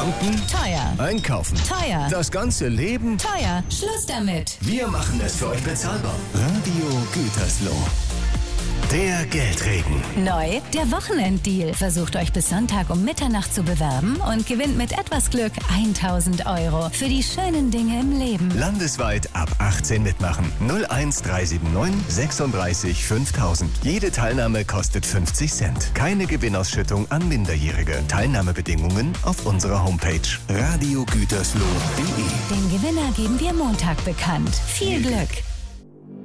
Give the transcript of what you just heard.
Tanken? Teuer. Einkaufen? Teuer. Das ganze Leben? Teuer. Schluss damit. Wir machen es für euch bezahlbar. Radio Gütersloh. Der Geldregen. Neu, der Wochenenddeal. Versucht euch bis Sonntag um Mitternacht zu bewerben und gewinnt mit etwas Glück 1.000 € für die schönen Dinge im Leben. Landesweit ab 18 mitmachen. 01379 36 5000. Jede Teilnahme kostet 50 Cent. Keine Gewinnausschüttung an Minderjährige. Teilnahmebedingungen auf unserer Homepage radiogütersloh.de. Den Gewinner geben wir Montag bekannt. Viel Glück!